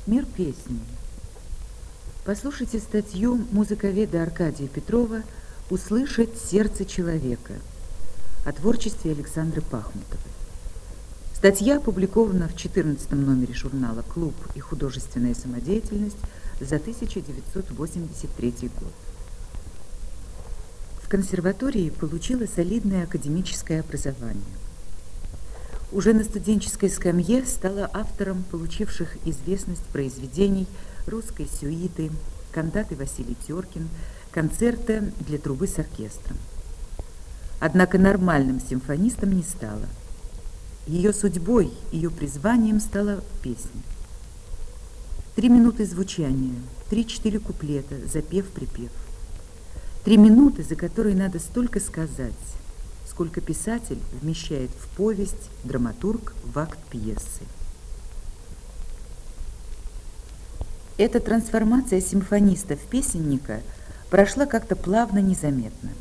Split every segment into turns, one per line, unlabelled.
Мир песни. Послушайте статью музыковеда Аркадия Петрова «Услышать сердце человека» о творчестве Александры Пахмутовой. Статья опубликована в 14 номере журнала «Клуб и художественная самодеятельность» за 1983 год. В консерватории получила солидное академическое образование. Уже на студенческой скамье стала автором получивших известность произведений русской сюиты, кантаты Василий Теркин, концерта для трубы с оркестром. Однако нормальным симфонистом не стала. Ее судьбой, ее призванием стала песня. 3 минуты звучания, 3-4 куплета, запев-припев. 3 минуты, за которые надо столько сказать, сколько писатель вмещает в повесть, драматург в акт пьесы. Эта трансформация симфониста в песенника прошла как-то плавно, незаметно.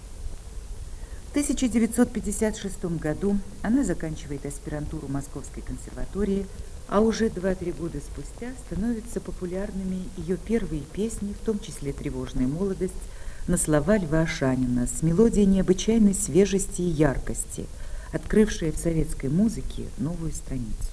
В 1956 году она заканчивает аспирантуру Московской консерватории, а уже 2-3 года спустя становятся популярными ее первые песни, в том числе «Тревожная молодость», на слова Льва Ашанина, с мелодией необычайной свежести и яркости, открывшая в советской музыке новую страницу.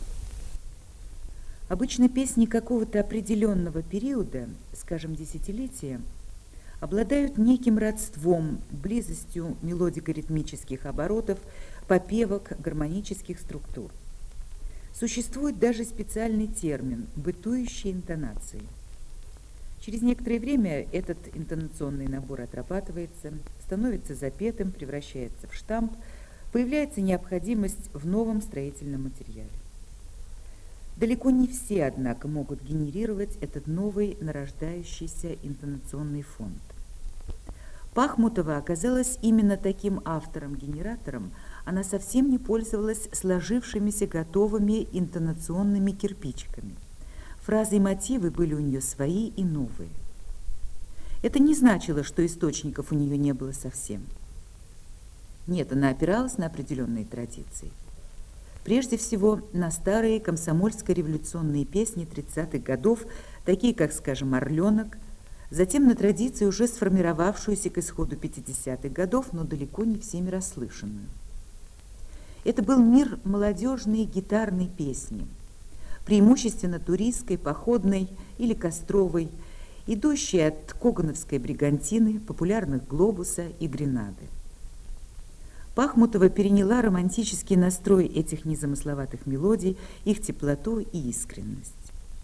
Обычно песни какого-то определенного периода, скажем, десятилетия, обладают неким родством, близостью мелодико-ритмических оборотов, попевок, гармонических структур. Существует даже специальный термин «бытующие интонации». Через некоторое время этот интонационный набор отрабатывается, становится запетым, превращается в штамп, появляется необходимость в новом строительном материале. Далеко не все, однако, могут генерировать этот новый нарождающийся интонационный фонд. Пахмутова оказалась именно таким автором-генератором, она совсем не пользовалась сложившимися готовыми интонационными кирпичиками. Фразы и мотивы были у нее свои и новые. Это не значило, что источников у нее не было совсем. Нет, она опиралась на определенные традиции. Прежде всего, на старые комсомольско-революционные песни 30-х годов, такие как, скажем, «Орленок», затем на традицию, уже сформировавшуюся к исходу 50-х годов, но далеко не всеми расслышанную. Это был мир молодежной гитарной песни, преимущественно туристской, походной или костровой, идущей от когановской бригантины, популярных «Глобуса» и «Гренады». Пахмутова переняла романтический настрой этих незамысловатых мелодий, их теплоту и искренность.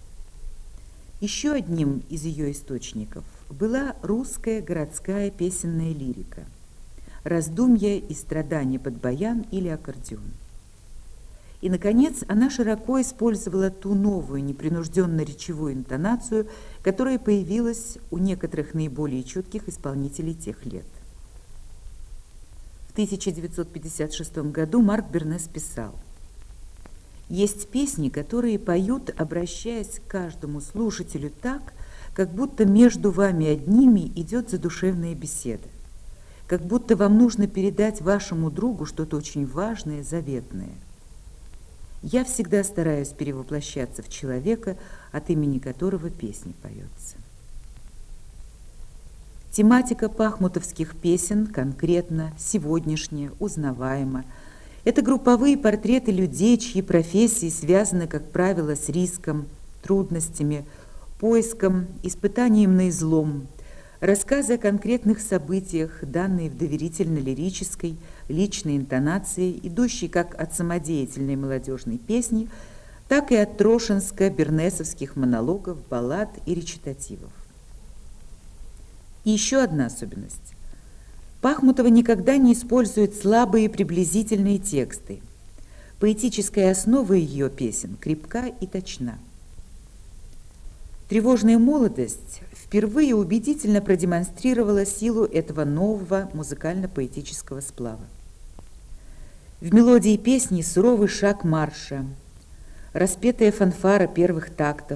Еще одним из ее источников была русская городская песенная лирика, раздумья и страдания под баян или аккордеон. И, наконец, она широко использовала ту новую непринужденно-речевую интонацию, которая появилась у некоторых наиболее чутких исполнителей тех лет. В 1956 году Марк Бернес писал: «Есть песни, которые поют, обращаясь к каждому слушателю так, как будто между вами одними идет задушевная беседа, как будто вам нужно передать вашему другу что-то очень важное, заветное. Я всегда стараюсь перевоплощаться в человека, от имени которого песня поется». Тематика пахмутовских песен конкретно, сегодняшняя, узнаваема. Это групповые портреты людей, чьи профессии связаны, как правило, с риском, трудностями, поиском, испытанием на излом. Рассказы о конкретных событиях, данные в доверительно-лирической, личной интонации, идущей как от самодеятельной молодежной песни, так и от трошинско-бернесовских монологов, баллад и речитативов. И еще одна особенность. Пахмутова никогда не использует слабые приблизительные тексты. Поэтическая основа ее песен крепка и точна. «Тревожная молодость» впервые убедительно продемонстрировала силу этого нового музыкально-поэтического сплава. В мелодии песни суровый шаг марша, распетая фанфара первых тактов,